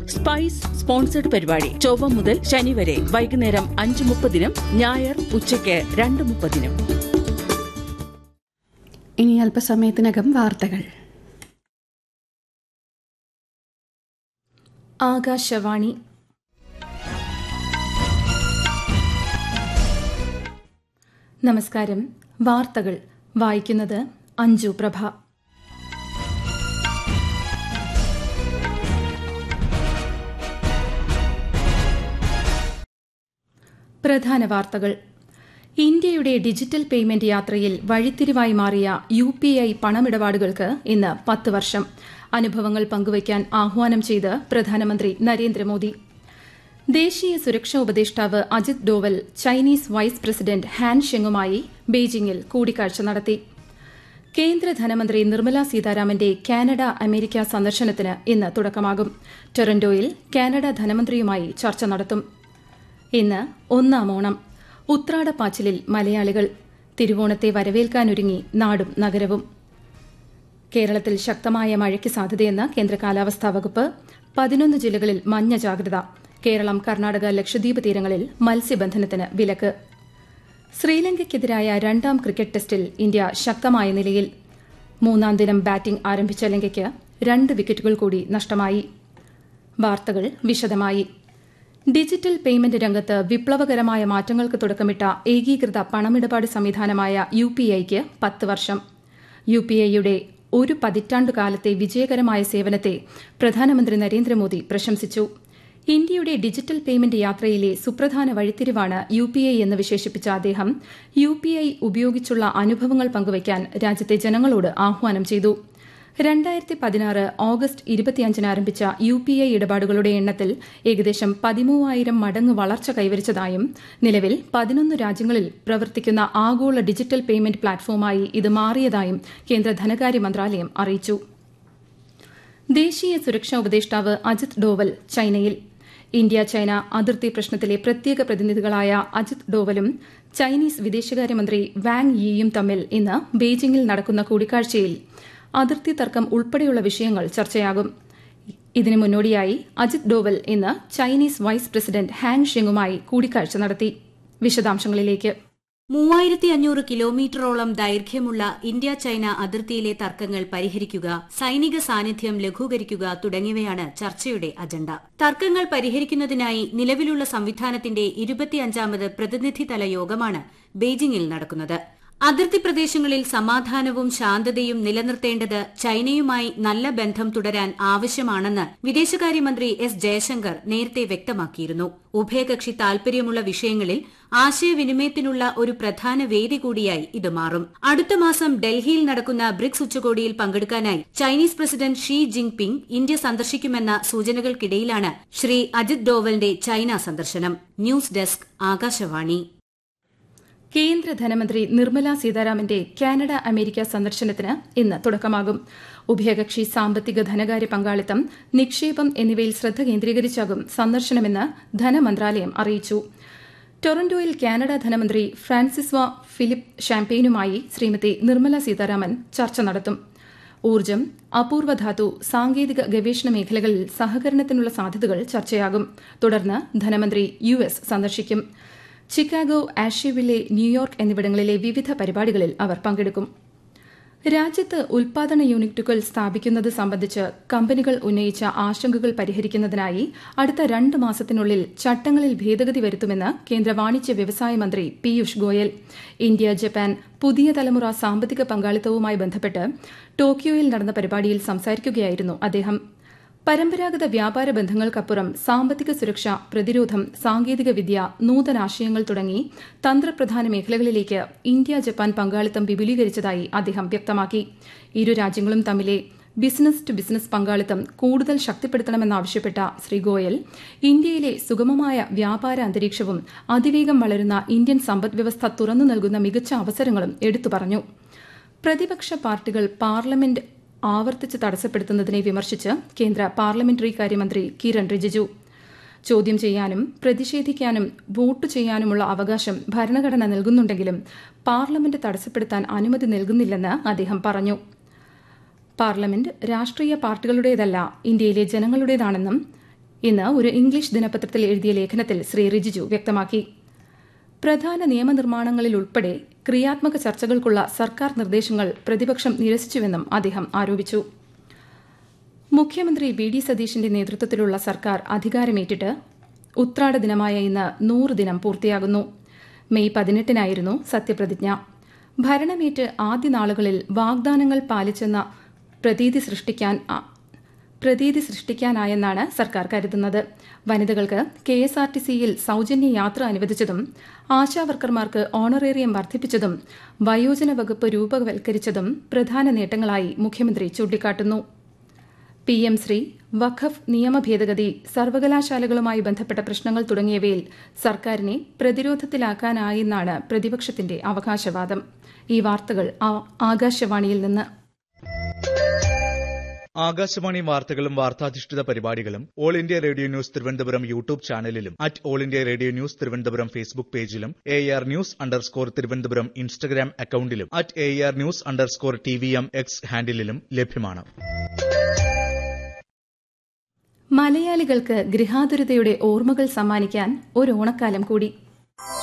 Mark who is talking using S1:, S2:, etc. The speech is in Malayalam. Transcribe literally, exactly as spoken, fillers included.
S1: സ്പൈസ് സ്പോൺസർഡ് പരിപാടി ചൊവ്വ മുതൽ ശനി വരെ വൈകുന്നേരം അഞ്ച് മുപ്പതിനും ഞായർ ഉച്ചയ്ക്ക് രണ്ട് മുപ്പതിനും.
S2: ഇനി അല്പസമയത്തിനകം വാർത്തകൾ.
S3: ആകാശവാണി. നമസ്കാരം. വാർത്തകൾ വായിക്കുന്നത് അഞ്ജു പ്രഭ. പ്രധാന വാർത്തകൾ. ഇന്ത്യയുടെ ഡിജിറ്റൽ പേയ്മെന്റ് യാത്രയിൽ വഴിത്തിരിവായി മാറിയ യു പി ഐ പണമിടപാടുകൾക്ക് ഇന്ന് പത്ത് വർഷം. അനുഭവങ്ങൾ പങ്കുവയ്ക്കാൻ ആഹ്വാനം ചെയ്ത് പ്രധാനമന്ത്രി നരേന്ദ്രമോദി. ദേശീയ സുരക്ഷാ ഉപദേഷ്ടാവ് Ajith Doval Chinese vice president Han ഷെങ്ങുമായി ബെയ്ജിംഗിൽ കൂടിക്കാഴ്ച നടത്തി. കേന്ദ്ര ധനമന്ത്രി നിർമ്മല സീതാരാമന്റെ കാനഡ അമേരിക്ക സന്ദർശനത്തിന് ഇന്ന് തുടക്കമാകും. ടൊറന്റോയിൽ കാനഡ ധനമന്ത്രിയുമായി ചർച്ച നടത്തും. ഇന്ന് ഒന്നാം ഓണം. ഉത്രാടപ്പാച്ചിലിൽ മലയാളികൾ. തിരുവോണത്തെ വരവേൽക്കാനൊരുങ്ങി നാടും നഗരവും. കേരളത്തിൽ ശക്തമായ മഴയ്ക്ക് സാധ്യതയെന്ന് കേന്ദ്ര കാലാവസ്ഥാ വകുപ്പ്. പതിനൊന്ന് ജില്ലകളിൽ മഞ്ഞ ജാഗ്രത. കേരളം, കർണാടക, ലക്ഷദ്വീപ് തീരങ്ങളിൽ മത്സ്യബന്ധനത്തിന് വിലക്ക്. ശ്രീലങ്കയ്ക്കെതിരായ രണ്ടാം ക്രിക്കറ്റ് ടെസ്റ്റിൽ ഇന്ത്യ ശക്തമായ നിലയിൽ. മൂന്നാം ദിനം ബാറ്റിംഗ് ആരംഭിച്ച ലങ്കയ്ക്ക് രണ്ട് വിക്കറ്റുകൾ കൂടി നഷ്ടമായി. വാർത്തകൾ വിശദമായി. ഡിജിറ്റൽ പേയ്മെന്റ് രംഗത്ത് വിപ്ലവകരമായ മാറ്റങ്ങൾക്ക് തുടക്കമിട്ട ഏകീകൃത പണമിടപാട് സംവിധാനമായ യു പി ഐക്ക് പത്ത് വർഷം. യു പി ഐയുടെ ഒരു പതിറ്റാണ്ടുകാലത്തെ വിജയകരമായ സേവനത്തെ പ്രധാനമന്ത്രി നരേന്ദ്രമോദി പ്രശംസിച്ചു. ഇന്ത്യയുടെ ഡിജിറ്റൽ പേയ്മെന്റ് യാത്രയിലെ സുപ്രധാന വഴിത്തിരിവാണ് യു പി ഐ എന്ന് വിശേഷിപ്പിച്ച അദ്ദേഹം യു പി ഐ ഉപയോഗിച്ചുള്ള അനുഭവങ്ങൾ പങ്കുവയ്ക്കാൻ രാജ്യത്തെ ജനങ്ങളോട് ആഹ്വാനം ചെയ്തു. രണ്ടായിരത്തി പതിനാറ് ഓഗസ്റ്റ് ഇരുപത്തിയഞ്ചിന് ആരംഭിച്ച യു പി ഐ ഇടപാടുകളുടെ എണ്ണത്തിൽ ഏകദേശം പതിമൂവായിരം മടങ്ങ് വളർച്ച കൈവരിച്ചതായും നിലവിൽ പതിനൊന്ന് രാജ്യങ്ങളിൽ പ്രവർത്തിക്കുന്ന ആഗോള ഡിജിറ്റൽ പേയ്മെന്റ് പ്ലാറ്റ്ഫോമായി ഇത് മാറിയതായും കേന്ദ്ര ധനകാര്യ മന്ത്രാലയം അറിയിച്ചു. ദേശീയ സുരക്ഷാ ഉപദേഷ്ടാവ് അജിത് ഡോവൽ ചൈനയിൽ. ഇന്ത്യ ചൈന അതിർത്തി പ്രശ്നത്തിലെ പ്രത്യേക പ്രതിനിധികളായ അജിത് ഡോവലും ചൈനീസ് വിദേശകാര്യമന്ത്രി വാങ് യിയും തമ്മിൽ ഇന്ന് ബെയ്ജിംഗിൽ നടക്കുന്ന കൂടിക്കാഴ്ചയിൽ അതിർത്തി തർക്കം ഉൾപ്പെടെയുള്ള വിഷയങ്ങൾ ചർച്ചയാകും. ഇതിനു മുന്നോടിയായി അജിത് ഡോവൽ ഇന്ന് ചൈനീസ് വൈസ് പ്രസിഡന്റ് ഹാൻ ഷെങ്ങുമായി കൂടിക്കാഴ്ച നടത്തി. വിശദാംശങ്ങളിലേക്ക്.
S4: മൂവായിരത്തി അഞ്ഞൂറ് കിലോമീറ്ററോളം ദൈർഘ്യമുള്ള ഇന്ത്യ ചൈന അതിർത്തിയിലെ തർക്കങ്ങൾ പരിഹരിക്കുക, സൈനിക സാന്നിധ്യം ലഘൂകരിക്കുക തുടങ്ങിയവയാണ് ചർച്ചയുടെ അജണ്ട. തർക്കങ്ങൾ പരിഹരിക്കുന്നതിനായി നിലവിലുള്ള സംവിധാനത്തിന്റെ ഇരുപത്തിയഞ്ചാമത് പ്രതിനിധിതല യോഗമാണ് ബെയ്ജിംഗിൽ നടക്കുന്നത്. അതിർത്തി പ്രദേശങ്ങളിൽ സമാധാനവും ശാന്തതയും നിലനിർത്തേണ്ടത് ചൈനയുമായി നല്ല ബന്ധം തുടരാൻ ആവശ്യമാണെന്ന് വിദേശകാര്യമന്ത്രി എസ് ജയശങ്കർ നേരത്തെ വ്യക്തമാക്കിയിരുന്നു. ഉഭയകക്ഷി താൽപര്യമുള്ള വിഷയങ്ങളിൽ ആശയവിനിമയത്തിനുള്ള ഒരു പ്രധാന വേദി കൂടിയായി ഇത് മാറും. അടുത്ത മാസം ഡൽഹിയിൽ നടക്കുന്ന ബ്രിക്സ് ഉച്ചകോടിയിൽ പങ്കെടുക്കാനായി Chinese president Xi ജിങ് ping India സന്ദർശിക്കുമെന്ന സൂചനകൾക്കിടയിലാണ് Shri Ajith ഡോവലിന്റെ China സന്ദർശനം. News desk, Akashvani.
S3: കേന്ദ്ര ധനമന്ത്രി നിർമ്മല സീതാരാമന്റെ കാനഡ അമേരിക്ക സന്ദർശനത്തിന് ഇന്ന് തുടക്കമാകും. ഉഭയകക്ഷി സാമ്പത്തിക ധനകാര്യ പങ്കാളിത്തം, നിക്ഷേപം എന്നിവയിൽ ശ്രദ്ധ കേന്ദ്രീകരിച്ചാകും സന്ദർശനമെന്ന് ധനമന്ത്രാലയം അറിയിച്ചു. ടൊറന്റോയിൽ കാനഡ ധനമന്ത്രി ഫ്രാൻസിസ്വ ഫിലിപ്പ് ഷാംപെയിനുമായി ശ്രീമതി നിർമ്മല സീതാരാമൻ ചർച്ച നടത്തും. ഊർജ്ജം, അപൂർവധാതു, സാങ്കേതിക ഗവേഷണ മേഖലകളിൽ സഹകരണത്തിനുള്ള സാധ്യതകൾ ചർച്ചയാകും. തുടർന്ന് ധനമന്ത്രി യു എസ് സന്ദർശിക്കും. ചിക്കാഗോ, ആഷ്യവില്ലെ, ന്യൂയോർക്ക് എന്നിവിടങ്ങളിലെ വിവിധ പരിപാടികളിൽ അവർ പങ്കെടുക്കും. രാജ്യത്ത് ഉൽപാദന യൂണിറ്റുകൾ സ്ഥാപിക്കുന്നത് സംബന്ധിച്ച് കമ്പനികൾ ഉന്നയിച്ച ആശങ്കകൾ പരിഹരിക്കുന്നതിനായി അടുത്ത രണ്ട് മാസത്തിനുള്ളിൽ ചട്ടങ്ങളിൽ ഭേദഗതി വരുത്തുമെന്ന് കേന്ദ്ര വാണിജ്യ വ്യവസായ മന്ത്രി പീയൂഷ് ഗോയൽ. ഇന്ത്യ ജപ്പാൻ പുതിയ തലമുറ സാമ്പത്തിക പങ്കാളിത്തവുമായി ബന്ധപ്പെട്ട് ടോക്കിയോയിൽ നടന്ന പരിപാടിയിൽ സംസാരിക്കുകയായിരുന്നു അദ്ദേഹം. പരമ്പരാഗത വ്യാപാര ബന്ധങ്ങൾക്കപ്പുറം സാമ്പത്തിക സുരക്ഷ, പ്രതിരോധം, സാങ്കേതികവിദ്യ, നൂതനാശയങ്ങൾ തുടങ്ങി തന്ത്രപ്രധാന മേഖലകളിലേക്ക് ഇന്ത്യ ജപ്പാൻ പങ്കാളിത്തം വിപുലീകരിച്ചതായി അദ്ദേഹം വ്യക്തമാക്കി. ഇരു രാജ്യങ്ങളും തമ്മിലെ ബിസിനസ് ടു ബിസിനസ് പങ്കാളിത്തം കൂടുതൽ ശക്തിപ്പെടുത്തണമെന്നാവശ്യപ്പെട്ട ശ്രീ ഗോയൽ ഇന്ത്യയിലെ സുഗമമായ വ്യാപാര അന്തരീക്ഷവും അതിവേഗം വളരുന്ന ഇന്ത്യൻ സമ്പദ്വ്യവസ്ഥ തുറന്നു നൽകുന്ന മികച്ച അവസരങ്ങളും എടുത്തു പറഞ്ഞു. പ്രതിപക്ഷ പാർട്ടികൾ പാർലമെന്റ് ആവർത്തിച്ച് തടസ്സപ്പെടുത്തുന്നതിനെ വിമർശിച്ച് കേന്ദ്ര പാർലമെന്ററി കാര്യമന്ത്രി കിരൺ റിജിജു. ചോദ്യം ചെയ്യാനും പ്രതിഷേധിക്കാനും വോട്ട് ചെയ്യാനുമുള്ള അവകാശം ഭരണഘടന നൽകുന്നുണ്ടെങ്കിലും പാർലമെന്റ് തടസ്സപ്പെടുത്താൻ അനുമതി നൽകുന്നില്ലെന്ന് അദ്ദേഹം പറഞ്ഞു. പാർലമെന്റ് രാഷ്ട്രീയ പാർട്ടികളുടേതല്ല, ഇന്ത്യയിലെ ജനങ്ങളുടേതാണെന്നും ഇന്ന് ഒരു ഇംഗ്ലീഷ് ദിനപത്രത്തിൽ എഴുതിയ ലേഖനത്തിൽ ശ്രീ റിജിജു വ്യക്തമാക്കി. പ്രധാന നിയമനിർമ്മാണങ്ങളിൽ ഉൾപ്പെടെ ക്രിയാത്മക ചർച്ചകൾക്കുള്ള സർക്കാർ നിർദ്ദേശങ്ങൾ പ്രതിപക്ഷം നിരസിച്ചുവെന്നും അദ്ദേഹം ആരോപിച്ചു. മുഖ്യമന്ത്രി വി ഡി സതീശിന്റെ നേതൃത്വത്തിലുള്ള സർക്കാർ അധികാരമേറ്റിട്ട് ഉത്രാട ദിനമായ ഇന്ന് നൂറ് ദിനം പൂർത്തിയാകുന്നു. മെയ് പതിനെട്ടിനായിരുന്നു സത്യപ്രതിജ്ഞ. ഭരണമേറ്റ് ആദ്യ നാളുകളിൽ വാഗ്ദാനങ്ങൾ പാലിച്ചെന്ന പ്രതീതി സൃഷ്ടിക്കാൻ പ്രതീതി സൃഷ്ടിക്കാനായെന്നാണ് സർക്കാർ കരുതുന്നത്. വനിതകൾക്ക് കെ എസ് ആർ ടി സിയിൽ സൌജന്യ യാത്ര അനുവദിച്ചതും ആശാവർക്കർമാർക്ക് ഓണറേറിയം വർദ്ധിപ്പിച്ചതും വയോജന വകുപ്പ് രൂപവൽക്കരിച്ചതും പ്രധാന നേട്ടങ്ങളായി മുഖ്യമന്ത്രി ചൂണ്ടിക്കാട്ടുന്നു. പി എം ശ്രീ, വഖഫ് നിയമ ഭേദഗതി, സർവകലാശാലകളുമായി ബന്ധപ്പെട്ട പ്രശ്നങ്ങൾ തുടങ്ങിയവയിൽ സർക്കാരിനെ പ്രതിരോധത്തിലാക്കാനായെന്നാണ് പ്രതിപക്ഷത്തിന്റെ അവകാശവാദം. ഈ വാർത്തകൾ ആകാശവാണിയിൽ നിന്ന്.
S5: ആകാശവാണി വാർത്തകളും വാർത്താധിഷ്ഠിത പരിപാടികളും all India radio news Thiruvananthapuram YouTube ചാനലിലും at all India radio news Thiruvananthapuram Facebook പേജിലും A R news underscore Thiruvananthapuram Instagram അക്കൌണ്ടിലും at A R news underscore T V M X ഹാൻഡിലും ലഭ്യമാണ്.
S3: മലയാളികൾക്ക് ഗൃഹാതുരതയുടെ ഓർമ്മകൾ സമ്മാനിക്കാൻ ഒരു ഓണക്കാലം കൂടി.